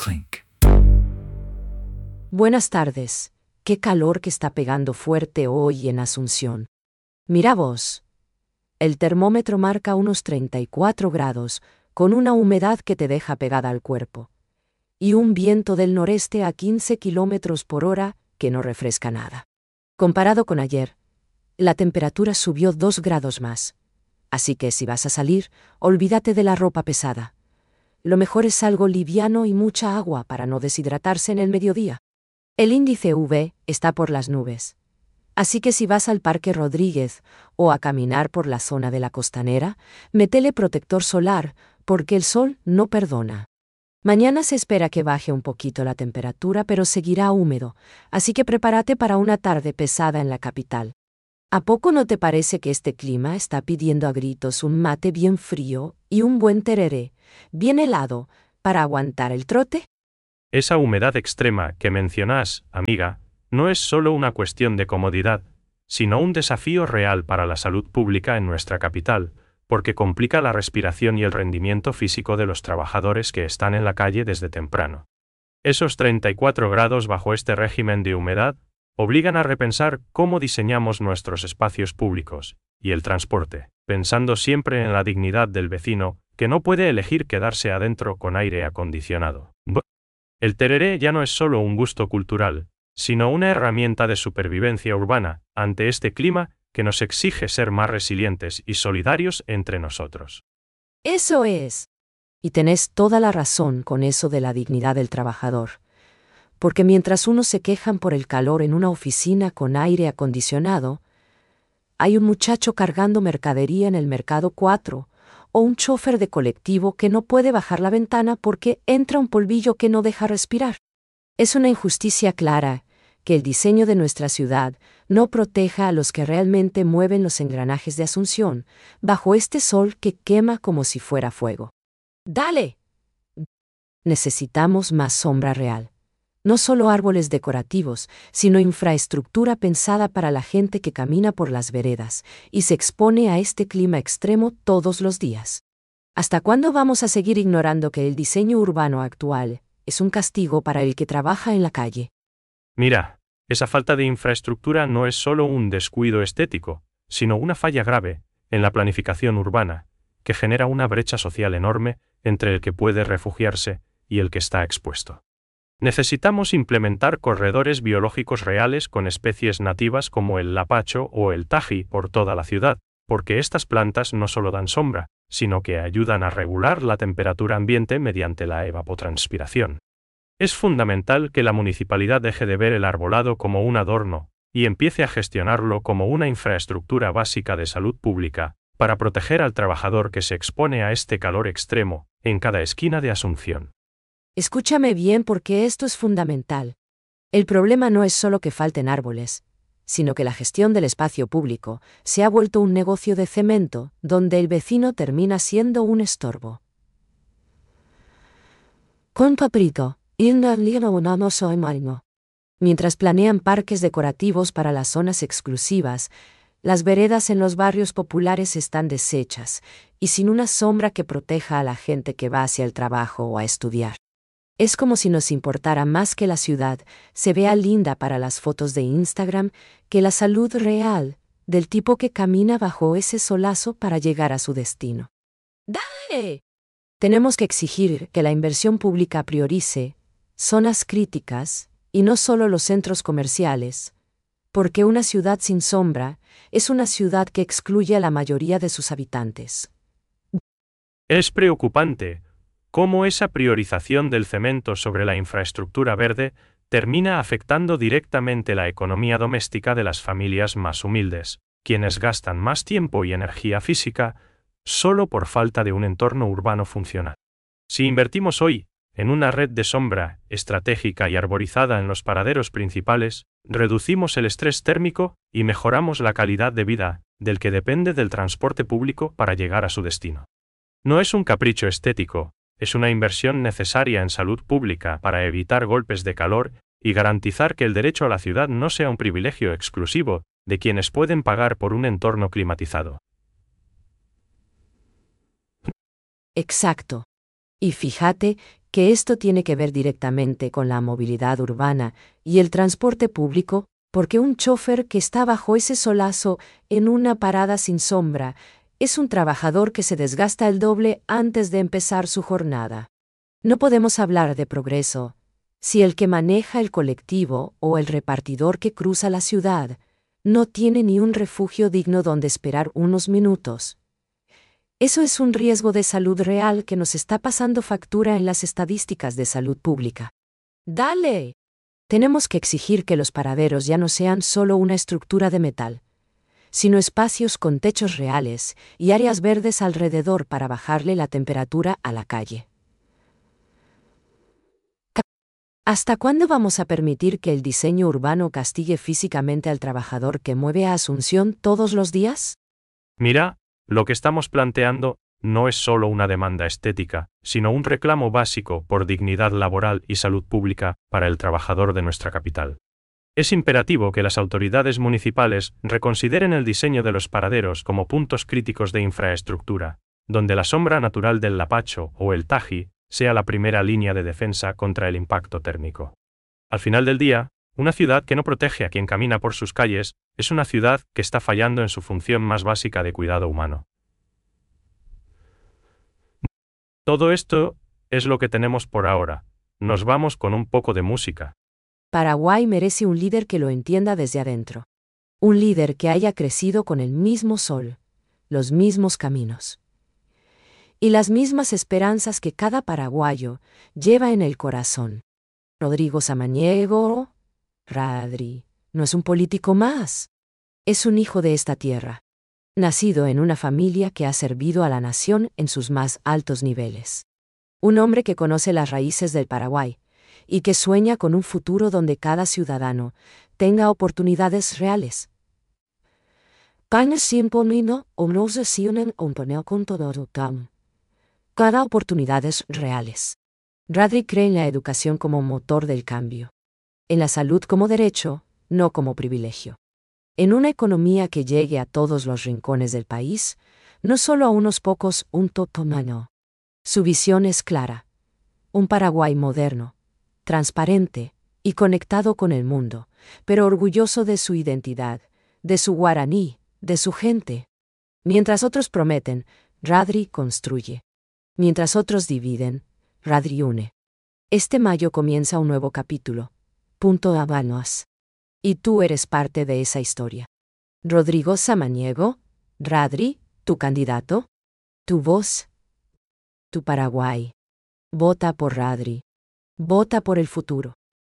clink. Buenas tardes. Qué calor que está pegando fuerte hoy en Asunción. Mira vos. El termómetro marca unos 34 grados, con una humedad que te deja pegada al cuerpo. Y un viento del noreste a 15 kilómetros por hora que no refresca nada. Comparado con ayer, la temperatura subió 2 grados más. Así que si vas a salir, olvídate de la ropa pesada. Lo mejor es algo liviano y mucha agua para no deshidratarse en el mediodía. El índice UV está por las nubes. Así que si vas al Parque Rodríguez o a caminar por la zona de la Costanera, métele protector solar, porque el sol no perdona. Mañana se espera que baje un poquito la temperatura, pero seguirá húmedo, así que prepárate para una tarde pesada en la capital. ¿A poco no te parece que este clima está pidiendo a gritos un mate bien frío y un buen tereré, bien helado, para aguantar el trote? Esa humedad extrema que mencionás, amiga, no es solo una cuestión de comodidad, sino un desafío real para la salud pública en nuestra capital, porque complica la respiración y el rendimiento físico de los trabajadores que están en la calle desde temprano. Esos 34 grados bajo este régimen de humedad obligan a repensar cómo diseñamos nuestros espacios públicos y el transporte, pensando siempre en la dignidad del vecino que no puede elegir quedarse adentro con aire acondicionado. El tereré ya no es solo un gusto cultural, sino una herramienta de supervivencia urbana ante este clima que nos exige ser más resilientes y solidarios entre nosotros. Eso es. Y tenés toda la razón con eso de la dignidad del trabajador. Porque mientras unos se quejan por el calor en una oficina con aire acondicionado, hay un muchacho cargando mercadería en el Mercado 4, o un chofer de colectivo que no puede bajar la ventana porque entra un polvillo que no deja respirar. Es una injusticia clara que el diseño de nuestra ciudad no proteja a los que realmente mueven los engranajes de Asunción, bajo este sol que quema como si fuera fuego. ¡Dale! Necesitamos más sombra real. No solo árboles decorativos, sino infraestructura pensada para la gente que camina por las veredas y se expone a este clima extremo todos los días. ¿Hasta cuándo vamos a seguir ignorando que el diseño urbano actual es un castigo para el que trabaja en la calle? Mira, esa falta de infraestructura no es solo un descuido estético, sino una falla grave en la planificación urbana, que genera una brecha social enorme entre el que puede refugiarse y el que está expuesto. Necesitamos implementar corredores biológicos reales con especies nativas como el lapacho o el taji por toda la ciudad, porque estas plantas no solo dan sombra, sino que ayudan a regular la temperatura ambiente mediante la evapotranspiración. Es fundamental que la municipalidad deje de ver el arbolado como un adorno y empiece a gestionarlo como una infraestructura básica de salud pública, para proteger al trabajador que se expone a este calor extremo en cada esquina de Asunción. Escúchame bien porque esto es fundamental. El problema no es solo que falten árboles, sino que la gestión del espacio público se ha vuelto un negocio de cemento donde el vecino termina siendo un estorbo. Con paprito, mientras planean parques decorativos para las zonas exclusivas, las veredas en los barrios populares están deshechas y sin una sombra que proteja a la gente que va hacia el trabajo o a estudiar. Es como si nos importara más que la ciudad se vea linda para las fotos de Instagram que la salud real del tipo que camina bajo ese solazo para llegar a su destino. ¡Dale! Tenemos que exigir que la inversión pública priorice zonas críticas y no solo los centros comerciales, porque una ciudad sin sombra es una ciudad que excluye a la mayoría de sus habitantes. Es preocupante cómo esa priorización del cemento sobre la infraestructura verde termina afectando directamente la economía doméstica de las familias más humildes, quienes gastan más tiempo y energía física solo por falta de un entorno urbano funcional. Si invertimos hoy en una red de sombra estratégica y arborizada en los paraderos principales, reducimos el estrés térmico y mejoramos la calidad de vida del que depende del transporte público para llegar a su destino. No es un capricho estético, es una inversión necesaria en salud pública para evitar golpes de calor y garantizar que el derecho a la ciudad no sea un privilegio exclusivo de quienes pueden pagar por un entorno climatizado. Exacto. Y fíjate que esto tiene que ver directamente con la movilidad urbana y el transporte público, porque un chofer que está bajo ese solazo en una parada sin sombra es un trabajador que se desgasta el doble antes de empezar su jornada. No podemos hablar de progreso si el que maneja el colectivo o el repartidor que cruza la ciudad no tiene ni un refugio digno donde esperar unos minutos. Eso es un riesgo de salud real que nos está pasando factura en las estadísticas de salud pública. ¡Dale! Tenemos que exigir que los paraderos ya no sean solo una estructura de metal, sino espacios con techos reales y áreas verdes alrededor para bajarle la temperatura a la calle. ¿Hasta cuándo vamos a permitir que el diseño urbano castigue físicamente al trabajador que mueve a Asunción todos los días? Mira, lo que estamos planteando no es solo una demanda estética, sino un reclamo básico por dignidad laboral y salud pública para el trabajador de nuestra capital. Es imperativo que las autoridades municipales reconsideren el diseño de los paraderos como puntos críticos de infraestructura, donde la sombra natural del lapacho o el taji sea la primera línea de defensa contra el impacto térmico. Al final del día, una ciudad que no protege a quien camina por sus calles es una ciudad que está fallando en su función más básica de cuidado humano. Todo esto es lo que tenemos por ahora. Nos vamos con un poco de música. Paraguay merece un líder que lo entienda desde adentro. Un líder que haya crecido con el mismo sol, los mismos caminos y las mismas esperanzas que cada paraguayo lleva en el corazón. Rodrigo Samaniego, Radri, no es un político más. Es un hijo de esta tierra, nacido en una familia que ha servido a la nación en sus más altos niveles. Un hombre que conoce las raíces del Paraguay y que sueña con un futuro donde cada ciudadano tenga oportunidades reales. Cada oportunidades reales. Radri cree en la educación como motor del cambio, en la salud como derecho, no como privilegio. En una economía que llegue a todos los rincones del país, no solo a unos pocos, un totomano. Su visión es clara. Un Paraguay moderno, transparente y conectado con el mundo, pero orgulloso de su identidad, de su guaraní, de su gente. Mientras otros prometen, Radri construye. Mientras otros dividen, Radri une. Este mayo comienza un nuevo capítulo. Punto Habanos. Y tú eres parte de esa historia. Rodrigo Samaniego, Radri, tu candidato, tu voz, tu Paraguay. Vota por Radri. Vota por el futuro.